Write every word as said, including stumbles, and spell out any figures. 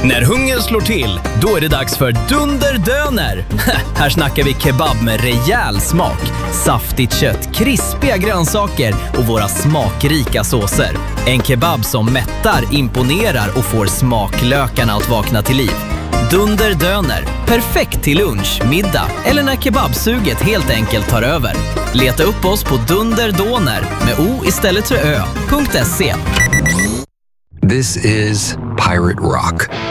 När hungern slår till, då är det dags för Dunderdöner. Här snackar vi kebab med rejäl smak, saftigt kött, krispiga grönsaker och våra smakrika såser. En kebab som mättar, imponerar och får smaklökarna att vakna till liv. Dunderdöner, perfekt till lunch, middag eller när kebabsuget helt enkelt tar över. Leta upp oss på Dunderdöner med o istället för ö.se. This is Pirate Rock.